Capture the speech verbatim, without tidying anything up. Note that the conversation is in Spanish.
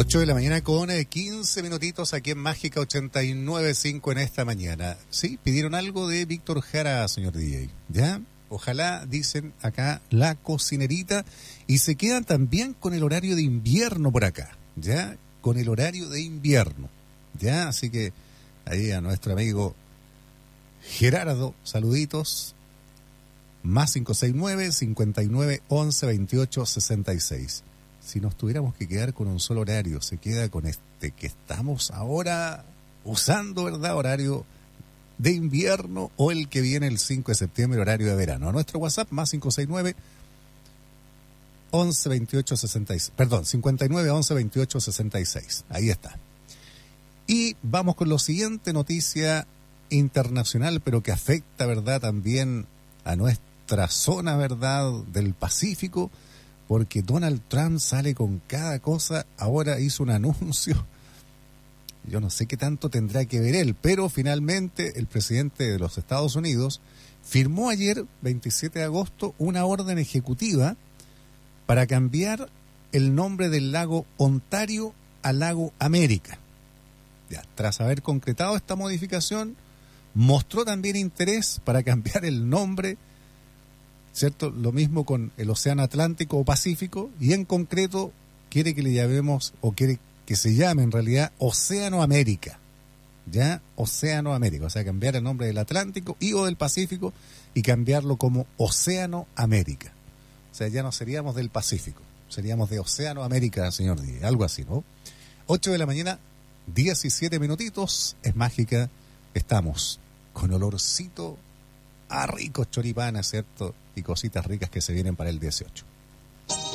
ocho de la mañana con eh, quince minutitos aquí en Mágica ochenta y nueve punto cinco en esta mañana. Sí, pidieron algo de Víctor Jara, señor D J. ¿Ya? Ojalá, dicen acá, la cocinerita. Y se quedan también con el horario de invierno por acá. ¿Ya? Con el horario de invierno. ¿Ya? Así que ahí a nuestro amigo Gerardo, saluditos. Más cinco seis nueve, cincuenta y nueve, once, veintiocho, sesenta y seis. Si nos tuviéramos que quedar con un solo horario, se queda con este que estamos ahora usando, ¿verdad? Horario de invierno o el que viene el cinco de septiembre, horario de verano. A nuestro WhatsApp, más cinco seis nueve, once, veintiocho, sesenta y seis. Perdón, cincuenta y nueve, once, veintiocho, sesenta y seis. Ahí está. Y vamos con lo siguiente, noticia internacional, pero que afecta, ¿verdad?, también a nuestra zona, ¿verdad?, del Pacífico, porque Donald Trump sale con cada cosa. Ahora hizo un anuncio, yo no sé qué tanto tendrá que ver él, pero finalmente el presidente de los Estados Unidos firmó ayer, veintisiete de agosto, una orden ejecutiva para cambiar el nombre del lago Ontario a lago América. Ya, tras haber concretado esta modificación, mostró también interés para cambiar el nombre, ¿cierto? Lo mismo con el Océano Atlántico o Pacífico, y en concreto quiere que le llamemos, o quiere que se llame en realidad Océano América. ¿Ya? Océano América, o sea, cambiar el nombre del Atlántico y o del Pacífico y cambiarlo como Océano América. O sea, ya no seríamos del Pacífico, seríamos de Océano América, señor Díaz, algo así, ¿no? ocho de la mañana, diecisiete minutitos, es Mágica, estamos con olorcito a ricos choripanes, ¿cierto? Y cositas ricas que se vienen para el dieciocho.